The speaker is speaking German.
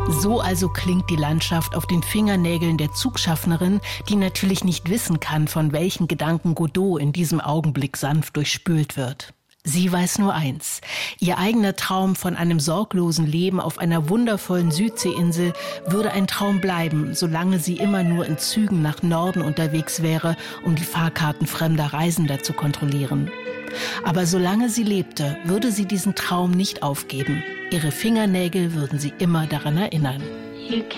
So also klingt die Landschaft auf den Fingernägeln der Zugschaffnerin, die natürlich nicht wissen kann, von welchen Gedanken Godot in diesem Augenblick sanft durchspült wird. Sie weiß nur eins: Ihr eigener Traum von einem sorglosen Leben auf einer wundervollen Südseeinsel würde ein Traum bleiben, solange sie immer nur in Zügen nach Norden unterwegs wäre, um die Fahrkarten fremder Reisender zu kontrollieren. Aber solange sie lebte, würde sie diesen Traum nicht aufgeben. Ihre Fingernägel würden sie immer daran erinnern.